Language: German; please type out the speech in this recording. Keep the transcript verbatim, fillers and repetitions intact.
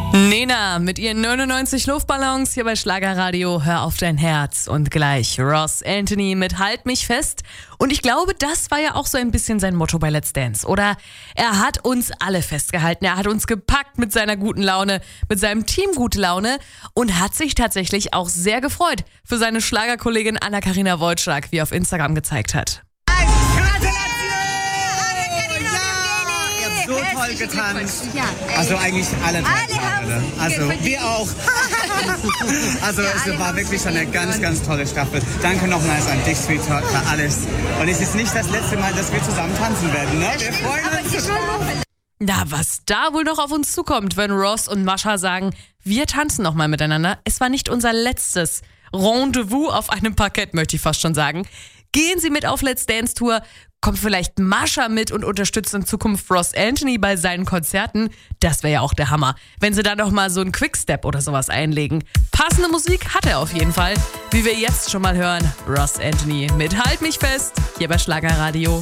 Nena mit ihren neunundneunzig Luftballons hier bei Schlagerradio. Hör auf dein Herz. Und gleich Ross Anthony mit Halt mich fest. Und ich glaube, das war ja auch so ein bisschen sein Motto bei Let's Dance, oder? Er hat uns alle festgehalten. Er hat uns gepackt mit seiner guten Laune, mit seinem Team gute Laune und hat sich tatsächlich auch sehr gefreut für seine Schlagerkollegin Anna-Karina Wojcik, wie er auf Instagram gezeigt hat. So toll getanzt. Ja, Also eigentlich alle drei Alle Paare, haben ne? Also gefällt wir auch. Also Ja, es alle war haben wirklich eine gewonnen. ganz, ganz tolle Staffel. Danke nochmals an dich, Sweetheart, für alles. Und es ist nicht das letzte Mal, dass wir zusammen tanzen werden, ne? Wir freuen aber uns. die schon Na, was da wohl noch auf uns zukommt, wenn Ross und Mascha sagen, wir tanzen noch mal miteinander. Es war nicht unser letztes Rendezvous auf einem Parkett, möchte ich fast schon sagen. Gehen Sie mit auf Let's Dance Tour, kommt vielleicht Mascha mit und unterstützt in Zukunft Ross Anthony bei seinen Konzerten. Das wäre ja auch der Hammer, wenn sie da noch mal so einen Quickstep oder sowas einlegen. Passende Musik hat er auf jeden Fall, wie wir jetzt schon mal hören. Ross Anthony mit Halt mich fest, hier bei Schlagerradio.